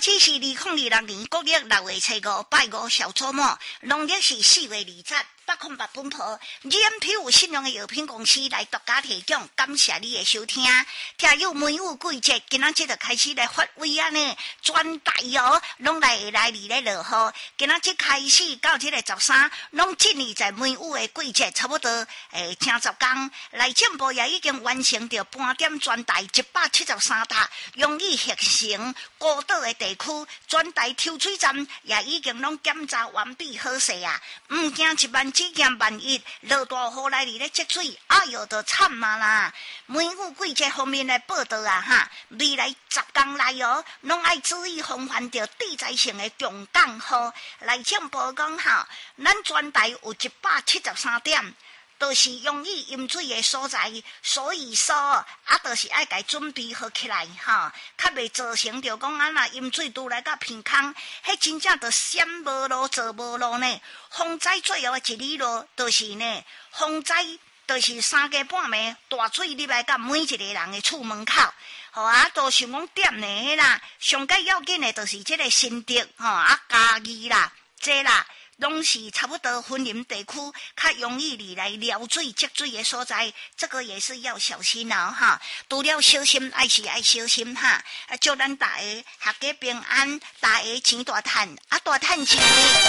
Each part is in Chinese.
日是2026年国历6月初5拜5小周末，农历是4月20日。808本铺 GMP 有信用的药品公司来独家提供，感谢你的收听。听友每有季节，今仔日就开始来发威啊呢，全台哦，拢来离咧落雨。今仔日开始到这个13，拢进入在每有的季节，差不多正10天。内政部也已经完成着半点全台173塔，用以核成孤岛的地区，全台抽水站也已经拢检查完毕好势啊，唔惊1万只惊万一，落大雨来咧积水，哎哟，就惨啦！每有季节方面的报道啊，哈，未来10天内哦，拢爱注意防范着地灾性的强降雨。内政部讲哈，咱全台有173点。都是用以饮水的所在，所以说都是爱家准备好起来哈，较袂造成着讲若饮水拄来到偏空，迄真正着闪无路做无路呢。风灾最后一里路就是呢，风灾就是3更半暝大水入来到每一个人的厝门口，都想讲点呢啦，上界要紧的就是这个心得家己啦，这啦。拢是差不多森林地区较容易来撩水积水的所在，这个也是要小心哦哈。除了小心，爱小心哈。祝咱大家阖家平安，大家钱大赚，大赚钱。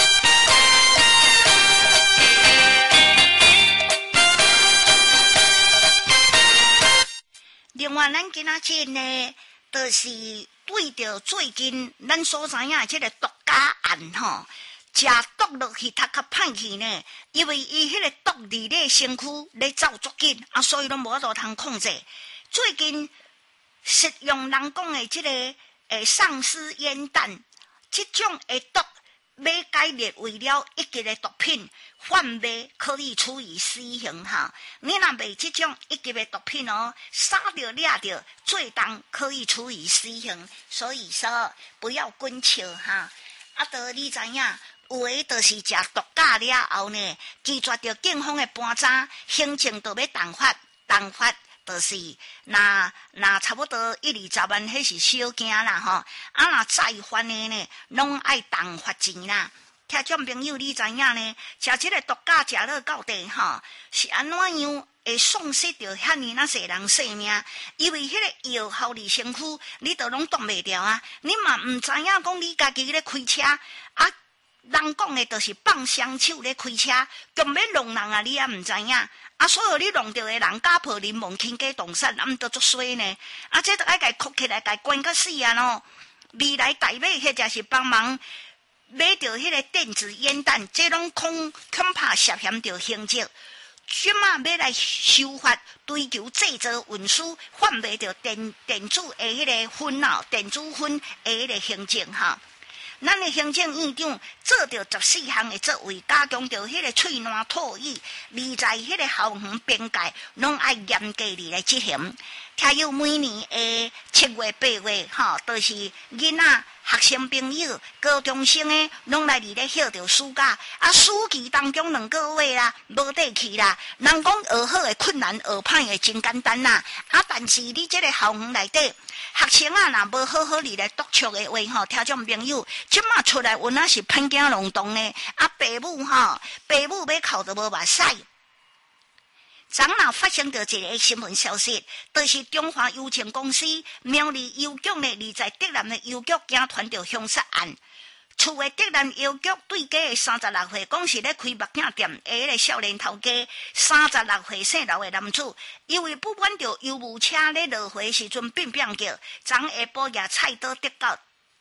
另外，咱今仔日呢，就是对着最近咱所知影这个毒假案吼。食毒落去，他较歹去呢，因为伊迄个毒伫咧身躯咧走足紧，所以拢无法度通控制。最近食用人讲的这个丧尸烟弹，这种的毒要改列为了一级的毒品，贩卖可以处以死刑哈。你若卖这种一级的毒品哦，杀着掠着，最重可以处以死刑。所以说不要滚笑哈。你知影？有诶，就是食毒假了后呢，拒绝着警方诶搬查，行政就要重罚，就是那差不多1-20万，迄是小件啦吼。若再犯诶呢，拢爱重罚钱啦。听众朋友，你知影呢？食这个毒假食了到底吼，是安怎样会丧失着遐尼那些人性命？因为迄个药效你身躯，你都拢挡袂掉啊！你嘛唔知影讲你家己咧开车人讲的就是放双手咧开车，强要弄人啊！你也唔知影所有你弄到的人家破人亡倾家动产，唔都作衰呢？这都爱家哭起来，家关到死啊咯！未来台北或者是帮忙买到迄个电子烟弹，这拢恐怕涉嫌着刑责。即马要来修法，追求制造、运输、贩卖着电子的迄个烟电子烟的迄个行政哈。咱的行政院长做着14项的作为，加强着迄个喙烂唾液，而在迄个校园边界，拢爱严格地来执行。听有每年的7月、8月，都是囡仔、学生朋友、高中生的，拢来咧歇着暑假。暑期当中2个月啦，无得去啦。人讲学好的困难，学歹的真简单啦。但是你这个校园内底，学生若无好好地来督促的话，听众朋友，即马出来有哪是偏惊弄动的？爸母要哭都无目屎。昨日发生着一个新闻消息，就是中华邮政公司苗栗邮局呢，在德南的邮局惊传着凶杀案。厝的德南邮局对家的36岁，讲是咧开目镜店的迄个少年头家，36岁姓刘的男子，因为不管着邮务车咧落回时阵变叫，昨下晡也菜刀得到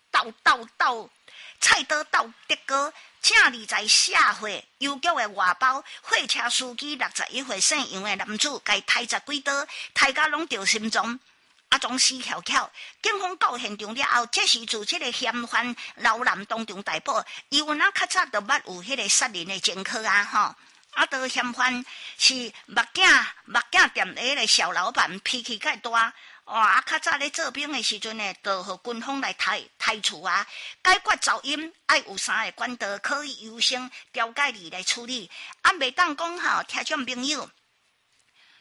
菜刀到德高。正伫在社会邮局的外包货车司机61岁姓杨的男子，该抬10几刀，抬甲拢着心脏，总死翘翘。警方到现场了后，这时自这个嫌犯老男当场逮捕，因为较早就捌有迄个杀人的前科都嫌犯是目镜店的迄个小老板，脾气介大。较早咧做兵的时阵呢，就互军方来抬厝解决噪音，爱有3个管道可以优先调解你来处理。袂当讲听众朋友，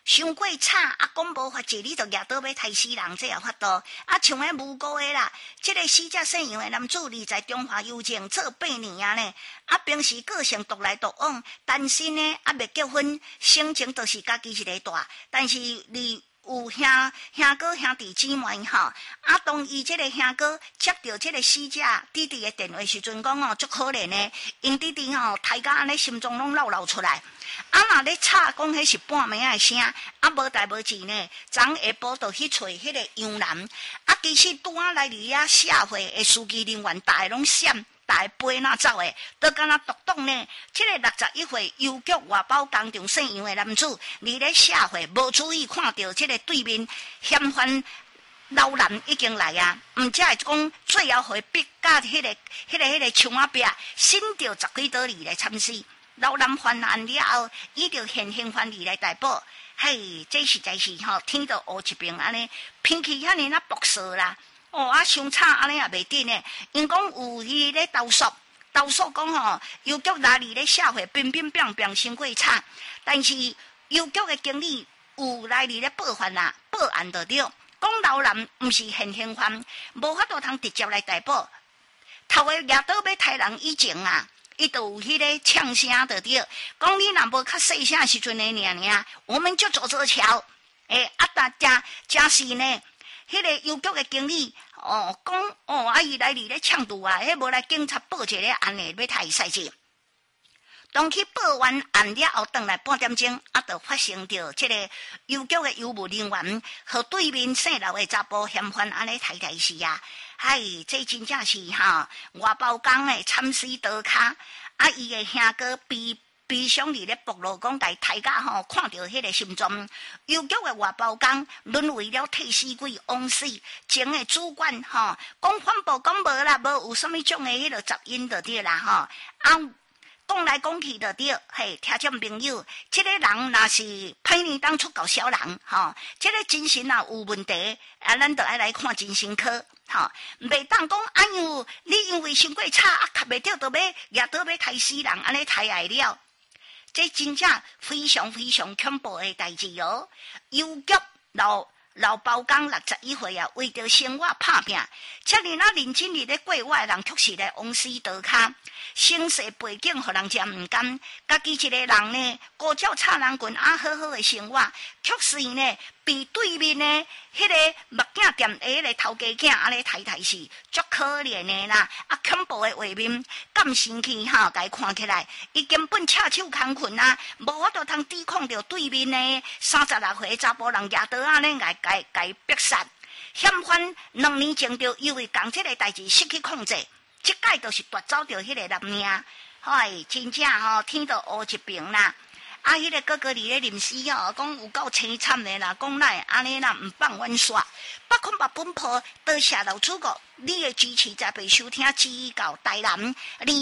伤过惨啊，讲无法治，你就举刀要杀死人，这也法度啊，像迄无辜的啦。这个死者姓杨的男子，你在中华邮政做8年啊呢，啊，平时个性独来独往，单身呢啊未结婚，性情都是家己一个大，但是你。有兄哥兄弟姊妹吼，啊，当伊这个兄哥接到这个死者弟弟的电话时阵，讲哦，足可怜的，因弟弟吼，大家安尼心中拢闹出来。啊，若咧吵讲迄是半暝的声，啊，无代无志呢，昨下晡就去找迄个杨男，啊，其实拄仔来伫遐社会的司机人员，大家拢闪。大飞那走诶，都敢若独栋呢。这个61岁邮局外包工厂姓杨的男子，伫咧社会无注意看到这个对面嫌犯老男已经来啊，毋则会讲最后会逼甲迄个枪仔壁，伸着10几刀里来参死。老男犯案了后，伊就现行犯里来逮捕。嘿，这实在是吼，天都乌一边安尼，偏去遐尼啊搏杀啦。哦，啊，伤惨安尼也袂顶呢。因讲有伊咧投诉讲吼，邮局哪里咧社会乒乒乓乓伤过惨，但是邮局的经理有来里咧报案啦，报案就对。讲老男毋是现行犯，无法度通直接来逮捕。头个举刀要杀人以前啊，伊就有迄个呛声就对。讲你若无较细声时阵的尔，我们就走着瞧。啊，大家真是呢。迄个邮局的经理讲啊，伊来咧呛住啊，迄无来警察报一个案的要太赛事。当去报完案了后，转来半点钟，啊，就发生着这个邮局的邮务人员和对面姓刘的查甫嫌犯安尼太事啊！嗨，这真正是外包工的惨死刀卡啊！伊的兄哥悲伤伫咧暴露讲，大家看到迄个心状，邮局的外包工沦为了替死鬼枉死，前的主管讲反驳讲无啦，无有啥物种的迄个杂音就对啦讲来讲去就对，嘿，听众朋友，这个人若是歹年当出搞小人这个精神有问题啊，咱就爱来看精神科袂当讲哎呦，你因为伤过吵啊，卡袂着就要举刀要杀死人，安尼太爱了。这真正非常非常恐怖的代志哦！邮局老包工61岁啊，为着生活打拼，遮尔啊认真伫咧过活的人，确实来枉死刀卡，生世背景互人家毋甘，家己一个人呢，孤照插人群啊，好好的生活，确实呢，被对面呢，迄个目镜店的迄个头家囝安尼太是足可怜的啦！啊，恐怖的画面，咁神奇甲伊看起来，伊根本赤手空拳啊，无法度通抵抗着对面呢36岁查甫人举刀安尼甲逼杀。嫌犯2年前就因为讲这个代志失去控制，即届就是夺走着迄个男命，嗨，真正天都乌一边啦！啊，迄个哥哥伫咧临死讲有够凄惨的啦，讲来安尼啦，唔放阮煞。北控八本坡，多谢老主角，你的支持在被收听指教台南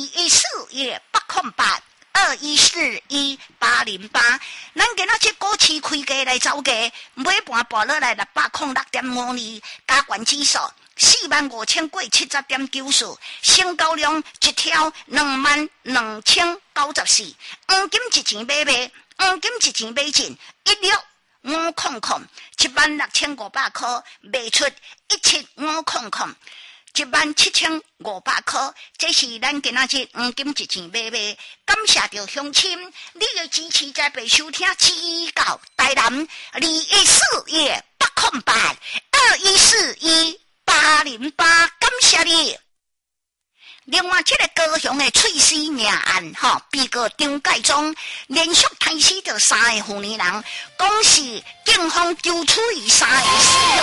214北控8。214808，咱今仔这股市开价来走价，尾盘跋落来606.52，加权指数45000过70.94，成交量一条22094，黄金一钱买，黄金一钱买进16500，16500块卖出17500。17500块，这是咱今仔日黄金一钱买，感谢着乡亲，你的支持在被收听指教台南21418，2141808，感谢你。另外，这个高雄的翠丝命案，被告张介忠连续杀死着3个妇女人，讲是警方揪出伊3个死。